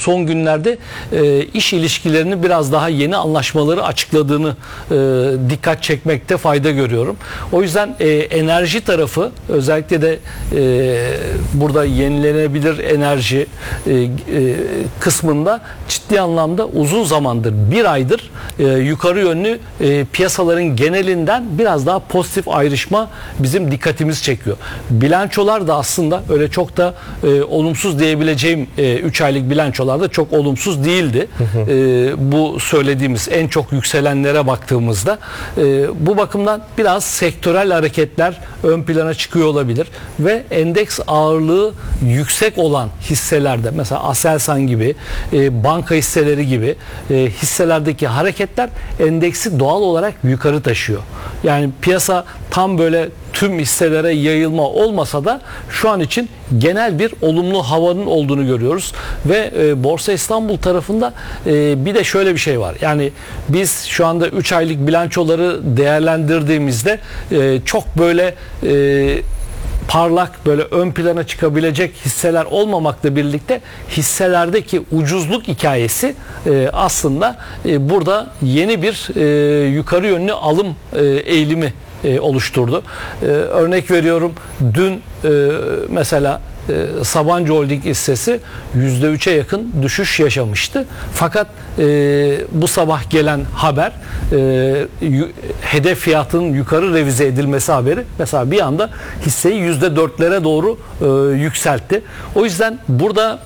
son günlerde iş ilişkilerini biraz daha yeni anlaşmaları açıkladığını dikkat çekmekte fayda görüyorum. O yüzden enerji tarafı, özellikle de burada yenilenebilir enerji kısmında ciddi anlamda uzun zamandır, bir aydır yukarı yönlü piyasaların genelinden biraz daha pozitif ayrışma bizim dikkatimizi çekiyor. Bilançolar da aslında öyle çok da olumsuz diyebileceğim 3 aylık bilançolar da çok olumsuz değildi. Bu söylediğimiz en çok yükselenlere baktığımızda bu bakımdan biraz sektörel hareketler ön plana çıkıyor olabilir ve endeks ağırlığı yüksek olan hisselerde, mesela Aselsan gibi, banka hisseleri gibi hisselerdeki hareketler endeksi doğal olarak yukarı taşıyor. Yani piyasa tam böyle tüm hisselere yayılma olmasa da şu an için genel bir olumlu havanın olduğunu görüyoruz ve Borsa İstanbul tarafında bir de şöyle bir şey var. Yani biz şu anda 3 aylık bilançoları değerlendirdiğimizde çok böyle parlak, böyle ön plana çıkabilecek hisseler olmamakla birlikte hisselerdeki ucuzluk hikayesi aslında burada yeni bir yukarı yönlü alım eğilimi oluşturdu. Örnek veriyorum, dün mesela Sabancı Holding hissesi %3'e yakın düşüş yaşamıştı. Fakat bu sabah gelen haber, hedef fiyatının yukarı revize edilmesi haberi mesela bir anda hisseyi %4'lere doğru yükseltti. O yüzden burada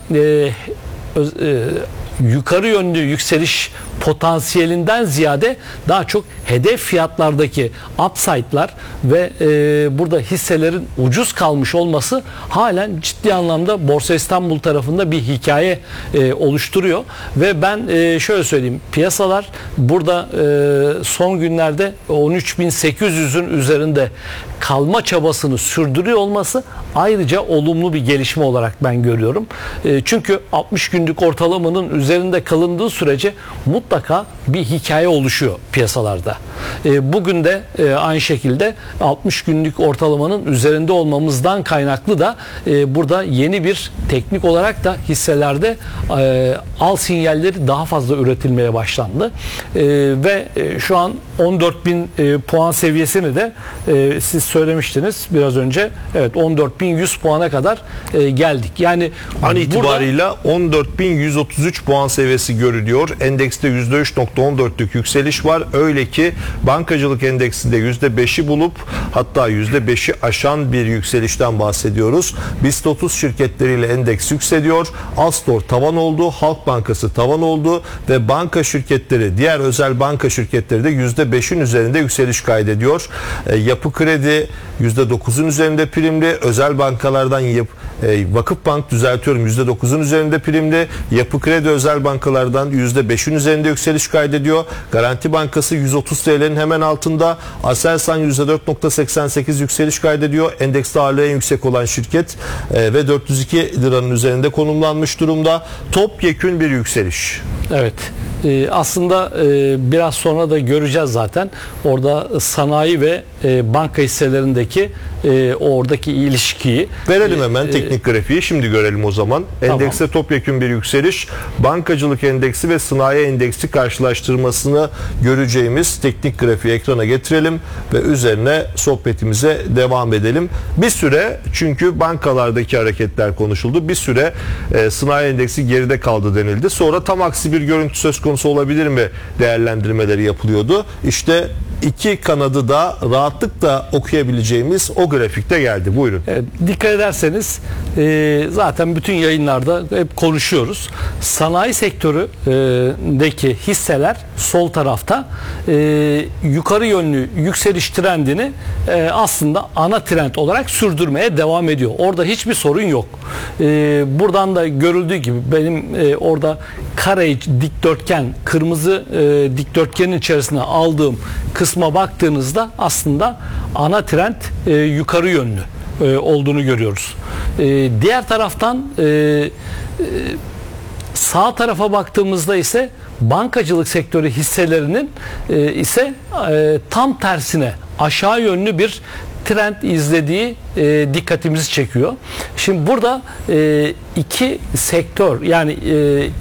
yukarı yönlü yükseliş potansiyelinden ziyade daha çok hedef fiyatlardaki upside'lar ve burada hisselerin ucuz kalmış olması halen ciddi anlamda Borsa İstanbul tarafında bir hikaye oluşturuyor ve ben şöyle söyleyeyim, piyasalar burada son günlerde 13.800'ün üzerinde kalma çabasını sürdürüyor olması ayrıca olumlu bir gelişme olarak ben görüyorum. Çünkü 60 günlük ortalamanın üzerinde kalındığı sürece mutlaka bir hikaye oluşuyor piyasalarda. Bugün de aynı şekilde 60 günlük ortalamanın üzerinde olmamızdan kaynaklı da burada yeni bir teknik olarak da hisselerde al sinyalleri daha fazla üretilmeye başlandı. Ve şu an 14.000 puan seviyesini de siz söylemiştiniz biraz önce. Evet, 14.100 puana kadar geldik. Yani an itibarıyla 14.133 puan seviyesi görülüyor. Endekste %3.14'lük yükseliş var. Öyle ki bankacılık endeksinde %5'i bulup hatta %5'i aşan bir yükselişten bahsediyoruz. BIST 30 şirketleriyle endeks yükseliyor. Astor tavan oldu, Halk Bankası tavan oldu ve banka şirketleri, diğer özel banka şirketleri de %5'in üzerinde yükseliş kaydediyor. Yapı Kredi %9'un üzerinde primli, özel bankalardan Vakıfbank %9'un üzerinde primli, Yapı Kredi özel bankalardan %5'in üzerinde yükseliş kaydediyor. Garanti Bankası 130 TL'nin hemen altında, Aselsan %4.88 yükseliş kaydediyor. Endekste ağırlığı en yüksek olan şirket ve 402 liranın üzerinde konumlanmış durumda. Topyekün bir yükseliş. Evet. Aslında biraz sonra da göreceğiz zaten. Orada sanayi ve banka hisselerindeki oradaki ilişkiyi. Verelim hemen teknik grafiği. Şimdi görelim o zaman. Endekste tamam, topyekün bir yükseliş. Bankacılık endeksi ve sanayi endeksi karşılaştırmasını göreceğimiz teknik grafiği ekrana getirelim ve üzerine sohbetimize devam edelim. Bir süre, çünkü bankalardaki hareketler konuşuldu, bir süre sanayi endeksi geride kaldı denildi. Sonra tam aksi bir görüntü söz konusu olabilir mi değerlendirmeleri yapılıyordu. İşte iki kanadı da rahatlıkla okuyabileceğimiz o grafikte geldi. Buyurun. Dikkat ederseniz zaten bütün yayınlarda hep konuşuyoruz. Sanayi sektöründeki hisseler sol tarafta yukarı yönlü yükseliş trendini aslında ana trend olarak sürdürmeye devam ediyor. Orada hiçbir sorun yok. Buradan da görüldüğü gibi benim orada kare dikdörtgen, kırmızı dikdörtgenin içerisine aldığım kısma baktığınızda aslında ana trend yukarı yönlü olduğunu görüyoruz. Diğer taraftan sağ tarafa baktığımızda ise bankacılık sektörü hisselerinin ise tam tersine aşağı yönlü bir trend izlediği dikkatimizi çekiyor. Şimdi burada iki sektör, yani